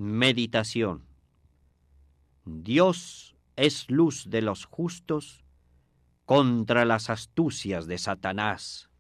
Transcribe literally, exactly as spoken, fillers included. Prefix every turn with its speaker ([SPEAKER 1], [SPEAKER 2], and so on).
[SPEAKER 1] Meditación. Dios es luz de los justos contra las astucias de Satanás.